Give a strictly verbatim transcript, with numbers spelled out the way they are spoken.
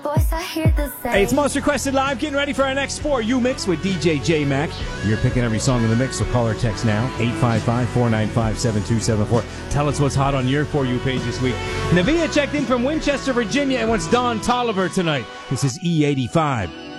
voice, I hear the same. Hey, it's Most Requested Live, getting ready for our next For You mix with D J J-Mac. You're picking every song in the mix, so call or text now, eight five five, four nine five, seven two seven four. Tell us what's hot on your For You page this week. Navia checked in from Winchester, Virginia, and wants Don Tolliver tonight. This is E eighty-five.